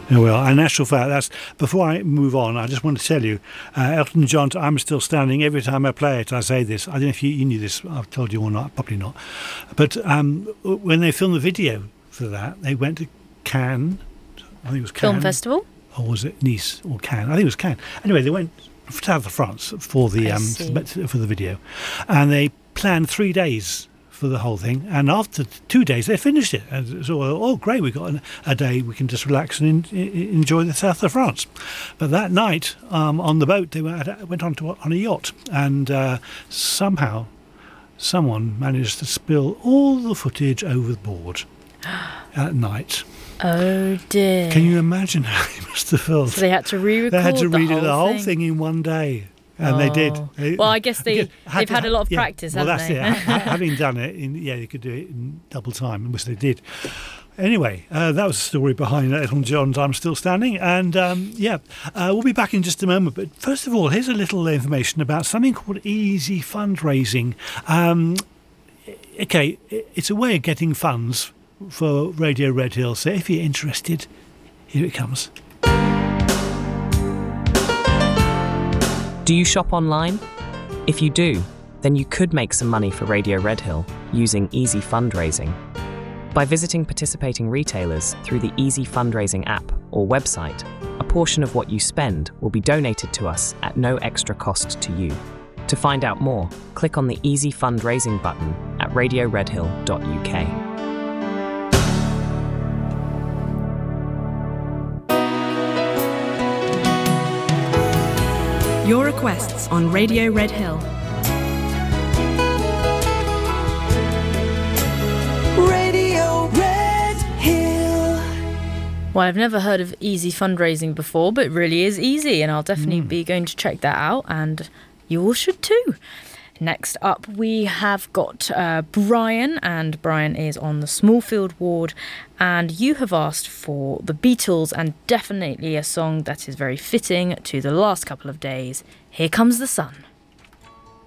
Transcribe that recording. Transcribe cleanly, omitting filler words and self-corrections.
Yeah, well, in actual fact, before I move on, I just want to tell you, Elton John's I'm Still Standing, every time I play it, I say this. I don't know if you knew this, I've told you or not, probably not. But when they filmed the video for that, they went to Cannes, I think it was Cannes. Film festival? Or was it Nice or Cannes? I think it was Cannes. Anyway, they went south of France for the video. And they planned 3 days for the whole thing, and after 2 days they finished it. And so, great, we got a day we can just relax and enjoy the south of France. But that night on the boat they went on a yacht, and somehow someone managed to spill all the footage overboard at night. Oh dear. Can you imagine how they must have felt? So they had to re-record the whole thing. thing in one day. And they did. Well, I guess they've had a lot of practice, haven't they? Well, that's it. Having done it, they could do it in double time, which they did. Anyway, that was the story behind Elton John's I'm Still Standing. And, we'll be back in just a moment. But first of all, here's a little information about something called Easy Fundraising. It's a way of getting funds for Radio Red Hill. So if you're interested, here it comes. Do you shop online? If you do, then you could make some money for Radio Red Hill using Easy Fundraising. By visiting participating retailers through the Easy Fundraising app or website, a portion of what you spend will be donated to us at no extra cost to you. To find out more, click on the Easy Fundraising button at radioredhill.uk. Your requests on Radio Red Hill. Radio Red Hill. Well, I've never heard of Easy Fundraising before, but it really is easy, and I'll definitely be going to check that out, and you all should too. Next up, we have got Brian, and Brian is on the Smallfield ward, and you have asked for the Beatles, and definitely a song that is very fitting to the last couple of days. Here Comes the Sun.